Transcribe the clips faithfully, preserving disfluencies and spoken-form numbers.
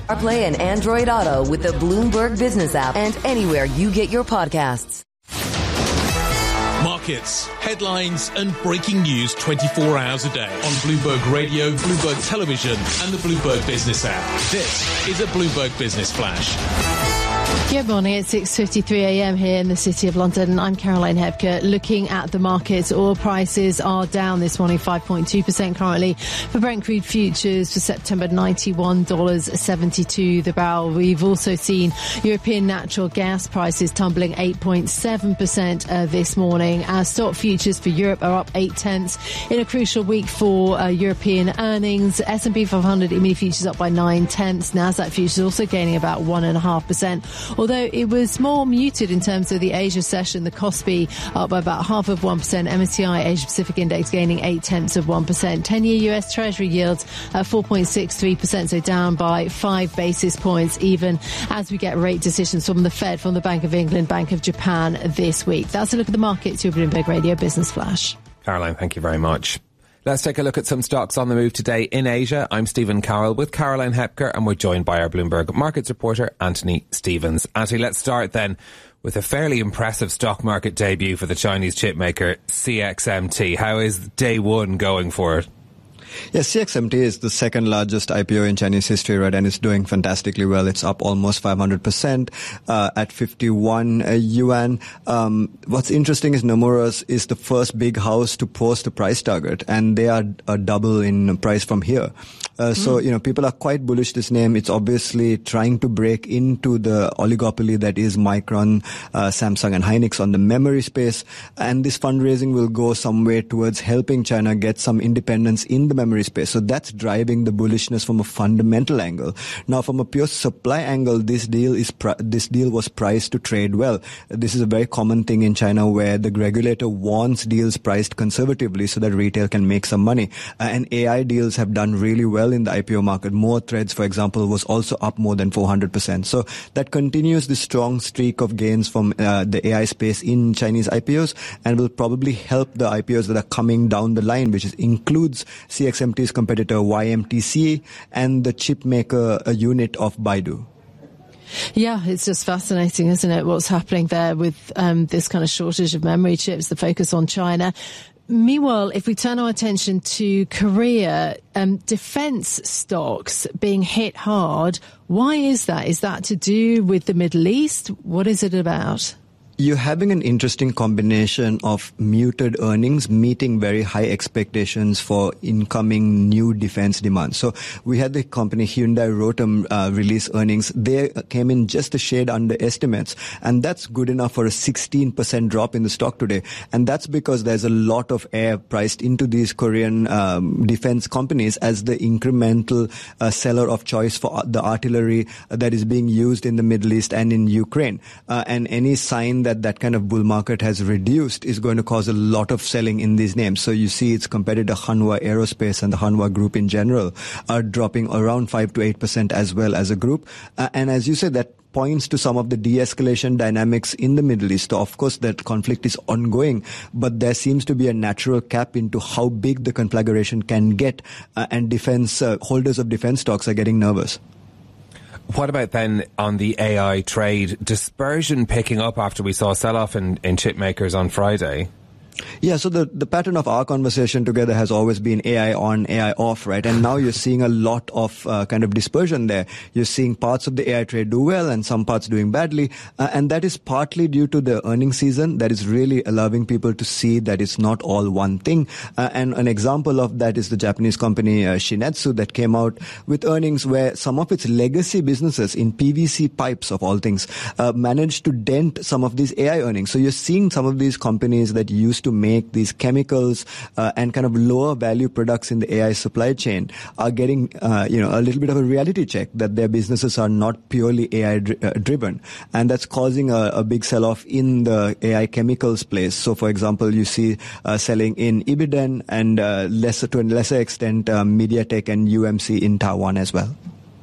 CarPlay and Android Auto with the Bloomberg Business app and anywhere you get your podcasts. Markets, headlines and breaking news twenty-four hours a day on Bloomberg Radio, Bloomberg Television and the Bloomberg Business app. This is a Bloomberg Business Flash. Good morning. It's six fifty-three a.m. here in the City of London. I'm Caroline Hebker. Looking at the markets, oil prices are down this morning, five point two percent currently. For Brent crude futures for September, ninety-one dollars seventy-two the barrel. We've also seen European natural gas prices tumbling eight point seven percent uh, this morning. As stock futures for Europe are up eight tenths in a crucial week for uh, European earnings. S and P five hundred E-mini futures up by nine tenths. Nasdaq futures also gaining about one and a half percent. Although it was more muted in terms of the Asia session, the Kospi up by about half of one percent. M S C I Asia Pacific Index gaining eight tenths of one percent. ten-year U S Treasury yields at four point six three percent, so down by five basis points, even as we get rate decisions from the Fed, from the Bank of England, Bank of Japan this week. That's a look at the markets. Your Bloomberg Radio Business Flash. Caroline, thank you very much. Let's take a look at some stocks on the move today in Asia. I'm Stephen Carroll with Caroline Hebker, and we're joined by our Bloomberg Markets reporter, Anthony Stevens. Anthony, let's start then with a fairly impressive stock market debut for the Chinese chipmaker C X M T. How is day one going for it? Yes, C X M T is the second largest I P O in Chinese history, right? And it's doing fantastically well. It's up almost five hundred percent uh, at fifty-one uh, yuan. Um, what's interesting is Nomura is the first big house to post a price target, and they are a double in price from here. Uh, mm. So, you know, people are quite bullish this name. It's obviously trying to break into the oligopoly that is Micron, uh, Samsung and Hynix on the memory space. And this fundraising will go some way towards helping China get some independence in the memory space. So that's driving the bullishness from a fundamental angle. Now, from a pure supply angle, this deal is pri- this deal was priced to trade well. This is a very common thing in China where the regulator wants deals priced conservatively so that retail can make some money. Uh, and A I deals have done really well in the I P O market. More Threads, for example, was also up more than four hundred percent. So that continues the strong streak of gains from uh, the A I space in Chinese I P Os, and will probably help the I P Os that are coming down the line, which is, includes C X M T's competitor Y M T C and the chip maker uh, unit of Baidu. Yeah, it's just fascinating, isn't it, what's happening there with um, this kind of shortage of memory chips, the focus on China. Meanwhile, if we turn our attention to Korea, um, defence stocks being hit hard, why is that? Is that to do with the Middle East? What is it about? You're having an interesting combination of muted earnings meeting very high expectations for incoming new defense demand. So we had the company Hyundai Rotem uh, release earnings. They came in just a shade under estimates, and that's good enough for a sixteen percent drop in the stock today. And that's because there's a lot of air priced into these Korean um, defense companies as the incremental uh, seller of choice for the artillery that is being used in the Middle East and in Ukraine. Uh, and any sign that that that kind of bull market has reduced is going to cause a lot of selling in these names. So you see its competitor Hanwha Aerospace and the Hanwha Group in general are dropping around five to eight percent as well as a group. Uh, and as you said, that points to some of the de-escalation dynamics in the Middle East. So of course, that conflict is ongoing, but there seems to be a natural cap into how big the conflagration can get, uh, and defense uh, holders of defense stocks are getting nervous. What about then on the A I trade? Dispersion picking up after we saw a sell-off in, in chip makers on Friday. Yeah, so the, the pattern of our conversation together has always been A I on, A I off, right? And now you're seeing a lot of uh, kind of dispersion there. You're seeing parts of the A I trade do well and some parts doing badly. Uh, and that is partly due to the earnings season that is really allowing people to see that it's not all one thing. Uh, and an example of that is the Japanese company uh, Shin-Etsu that came out with earnings where some of its legacy businesses in P V C pipes, of all things, uh, managed to dent some of these A I earnings. So you're seeing some of these companies that used to to make these chemicals uh, and kind of lower value products in the A I supply chain are getting, uh, you know, a little bit of a reality check that their businesses are not purely A I dri- uh, driven. And that's causing a, a big sell-off in the A I chemicals place. So, for example, you see uh, selling in Ibiden and uh, lesser to a lesser extent, uh, MediaTek and U M C in Taiwan as well.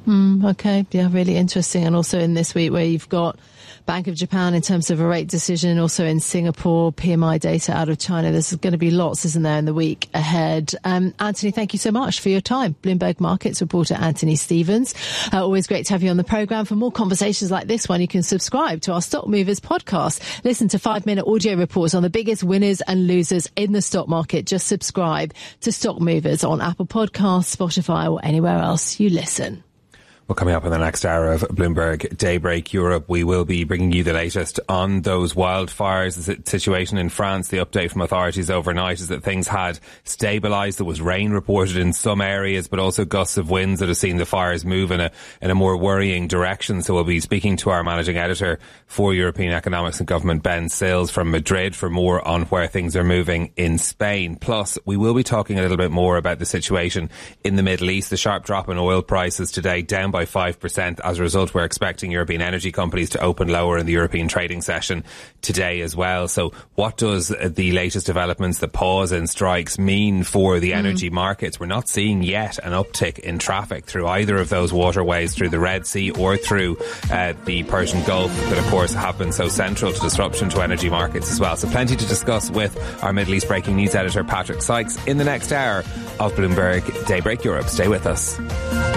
Mm, okay, yeah, really interesting. And also in this week where you've got Bank of Japan in terms of a rate decision, also in Singapore, P M I data out of China. There's going to be lots, isn't there, in the week ahead. Um, Anthony, thank you so much for your time. Bloomberg Markets reporter Anthony Stevens. Uh, always great to have you on the programme. For more conversations like this one, you can subscribe to our Stock Movers podcast. Listen to five-minute audio reports on the biggest winners and losers in the stock market. Just subscribe to Stock Movers on Apple Podcasts, Spotify or anywhere else you listen. Well, coming up in the next hour of Bloomberg Daybreak Europe, we will be bringing you the latest on those wildfires, the situation in France. The update from authorities overnight is that things had stabilised. There was rain reported in some areas, but also gusts of winds that have seen the fires move in a in a more worrying direction. So we'll be speaking to our managing editor for European Economics and Government, Ben Sills from Madrid, for more on where things are moving in Spain. Plus, we will be talking a little bit more about the situation in the Middle East. The sharp drop in oil prices today, down by five percent. As a result, we're expecting European energy companies to open lower in the European trading session today as well. So what does the latest developments, the pause in strikes, mean for the energy mm. markets? We're not seeing yet an uptick in traffic through either of those waterways, through the Red Sea or through uh, the Persian Gulf, that of course have been so central to disruption to energy markets as well. So plenty to discuss with our Middle East breaking news editor Patrick Sykes in the next hour of Bloomberg Daybreak Europe. Stay with us.